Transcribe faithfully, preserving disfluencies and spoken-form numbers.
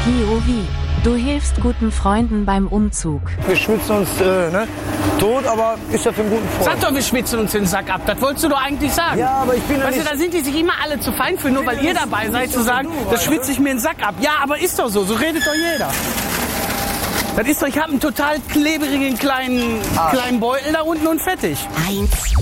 P O V. Du hilfst guten Freunden beim Umzug. Wir schwitzen uns äh, ne, tot, aber ist ja für einen guten Freund. Sag doch, wir schwitzen uns den Sack ab. Das wolltest du doch eigentlich sagen. Ja, aber ich bin ja Weißt nicht... du, da sind die sich immer alle zu fein für, nur weil ihr dabei seid, zu sagen, das schwitze ich mir den Sack ab. Ja, aber ist doch so. So redet doch jeder. Das ist doch, ich habe einen total klebrigen kleinen, kleinen Beutel da unten und fertig. Eins.